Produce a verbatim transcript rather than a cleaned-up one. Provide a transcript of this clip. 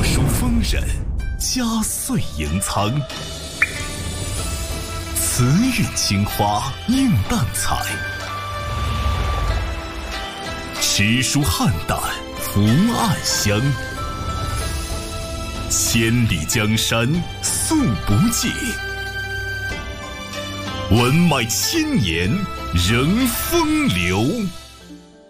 书丰人，佳穗盈仓。慈韵青花映淡彩，诗书汉胆福暗香。千里江山素不尽，文脉千年仍风流。